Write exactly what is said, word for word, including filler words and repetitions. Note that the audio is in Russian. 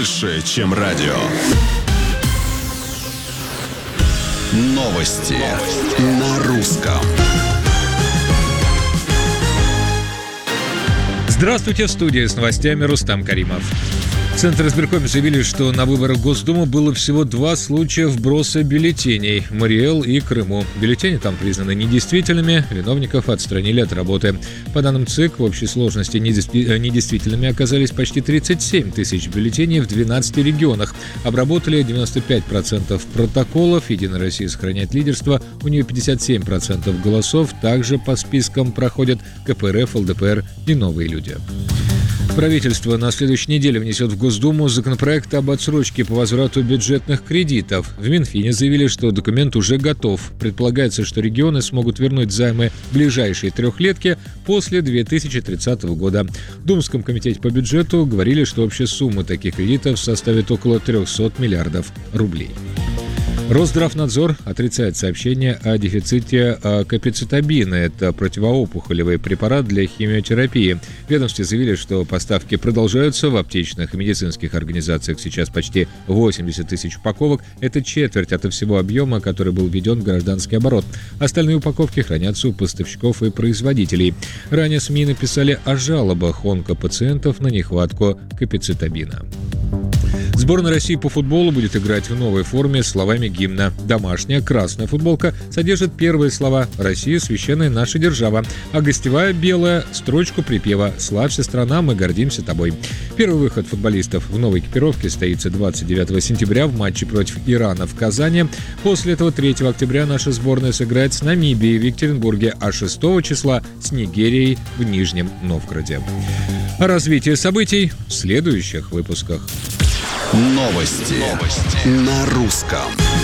больше, чем радио. Новости, Новости. На русском. Здравствуйте, в студии с новостями Рустам Каримов. В Центре избиркоме заявили, что на выборах в Госдуму было всего два случая вброса бюллетеней – Мариэл и Крыму. Бюллетени там признаны недействительными, виновников отстранили от работы. По данным ЦИК, в общей сложности недействительными оказались почти тридцать семь тысяч бюллетеней в двенадцати регионах. Обработали девяносто пять процентов протоколов, Единая Россия сохраняет лидерство, у нее пятьдесят семь процентов голосов. Также по спискам проходят ка пэ эр эф, эл дэ пэ эр и Новые люди. Правительство на следующей неделе внесет в Госдуму законопроект об отсрочке по возврату бюджетных кредитов. В Минфине заявили, что документ уже готов. Предполагается, что регионы смогут вернуть займы в ближайшие трехлетки после две тысячи тридцатого года. В Думском комитете по бюджету говорили, что общая сумма таких кредитов составит около триста миллиардов рублей. Росздравнадзор отрицает сообщение о дефиците капецитабина. Это противоопухолевый препарат для химиотерапии. В ведомстве заявили, что поставки продолжаются. В аптечных и медицинских организациях сейчас почти восемьдесят тысяч упаковок. Это четверть от всего объема, который был введен в гражданский оборот. Остальные упаковки хранятся у поставщиков и производителей. Ранее СМИ написали о жалобах онкопациентов на нехватку капецитабина. Сборная России по футболу будет играть в новой форме с словами гимна. Домашняя красная футболка содержит первые слова «Россия – священная наша держава», а гостевая белая – строчку припева «Славься, страна, мы гордимся тобой». Первый выход футболистов в новой экипировке состоится двадцать девятого сентября в матче против Ирана в Казани. После этого третьего октября наша сборная сыграет с Намибией в Екатеринбурге, а шестого числа с Нигерией в Нижнем Новгороде. О развитии событий в следующих выпусках. Новости, Новости. На русском.